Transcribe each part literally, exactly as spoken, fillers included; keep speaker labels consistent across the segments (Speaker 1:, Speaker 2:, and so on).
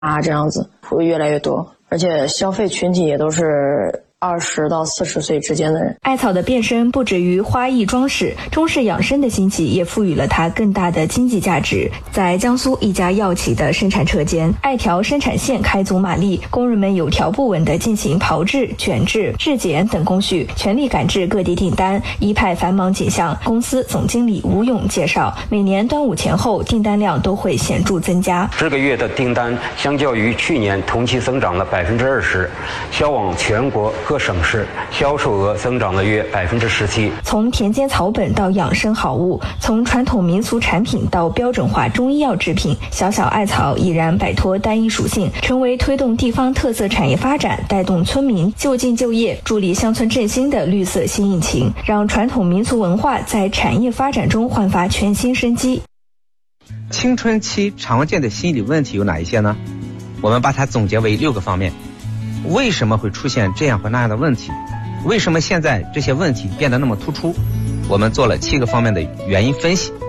Speaker 1: 啊，这样子会越来越多，而且消费群体也都是二十到四十岁之间的人。
Speaker 2: 艾草的变身不止于花艺装饰，中式养生的兴起也赋予了它更大的经济价值。在江苏一家药企的生产车间，艾条生产线开足马力，工人们有条不紊地进行炮制、卷制、制碱等工序，全力赶制各地订单，一派繁忙景象。公司总经理吴勇介绍，每年端午前后订单量都会显著增加。
Speaker 3: 这个月的订单相较于去年同期增长了百分之二十，销往全国各省市，销售额增长了约百分之十七。
Speaker 2: 从田间草本到养生好物，从传统民俗产品到标准化中医药制品，小小艾草已然摆脱单一属性，成为推动地方特色产业发展、带动村民就近就业、助力乡村振兴的绿色新引擎，让传统民俗文化在产业发展中焕发全新生机。
Speaker 4: 青春期常见的心理问题有哪一些呢？我们把它总结为六个方面。为什么会出现这样或那样的问题？为什么现在这些问题变得那么突出？我们做了七个方面的原因分析。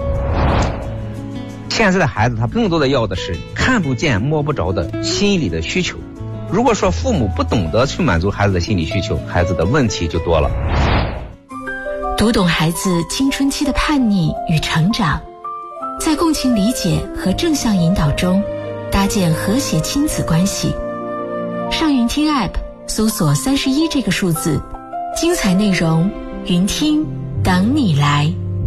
Speaker 4: 现在的孩子他更多的要的是看不见摸不着的心理的需求。如果说父母不懂得去满足孩子的心理需求，孩子的问题就多了。
Speaker 5: 读懂孩子青春期的叛逆与成长，在共情理解和正向引导中搭建和谐亲子关系。上云听 App 搜索三十一这个数字，精彩内容云听等你来。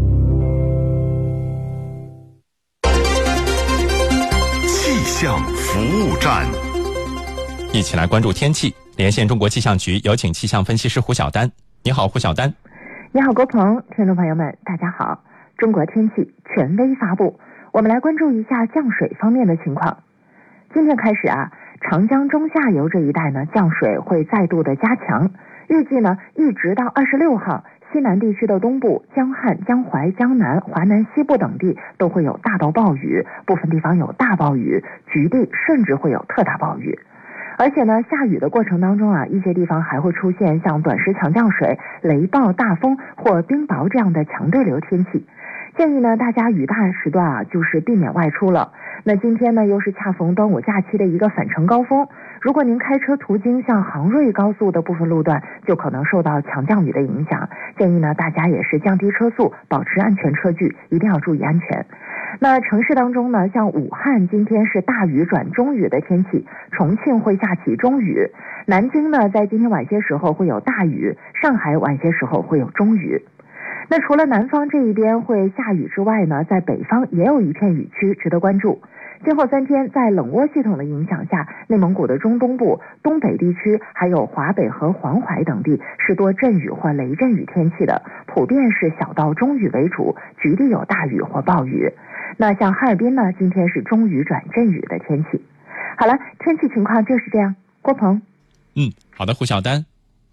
Speaker 6: 气象服务站，
Speaker 7: 一起来关注天气。连线中国气象局，有请气象分析师胡晓丹。你好，胡晓丹。
Speaker 8: 你好，郭鹏，听众朋友们，大家好。中国天气权威发布，我们来关注一下降水方面的情况。今天开始啊，长江中下游这一带呢，降水会再度的加强，预计呢，一直到二十六号，西南地区的东部、江汉、江淮、江南、华南西部等地都会有大到暴雨，部分地方有大暴雨，局地甚至会有特大暴雨。而且呢，下雨的过程当中啊，一些地方还会出现像短时强降水、雷暴、大风或冰雹这样的强对流天气。建议呢，大家雨大时段啊，就是避免外出了。那今天呢，又是恰逢端午假期的一个返程高峰，如果您开车途经像杭瑞高速的部分路段，就可能受到强降雨的影响。建议呢，大家也是降低车速，保持安全车距，一定要注意安全。那城市当中呢，像武汉今天是大雨转中雨的天气，重庆会下起中雨，南京呢在今天晚些时候会有大雨，上海晚些时候会有中雨。那除了南方这一边会下雨之外呢，在北方也有一片雨区值得关注。今后三天，在冷涡系统的影响下，内蒙古的中东部、东北地区，还有华北和黄淮等地是多阵雨或雷阵雨天气的，普遍是小到中雨为主，局地有大雨或暴雨。那像哈尔滨呢，今天是中雨转阵雨的天气。好了，天气情况就是这样。郭鹏，
Speaker 7: 嗯，好的，胡晓丹。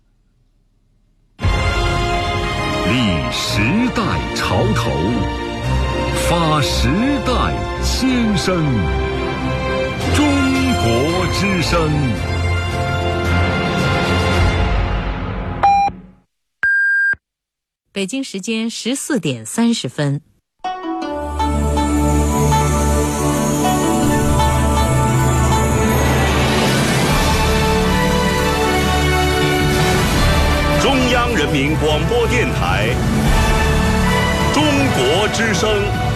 Speaker 6: 立时代潮头，发时代先声，中国之声。
Speaker 5: 北京时间十四点三十分。
Speaker 6: 中央人民广播电台，中国之声。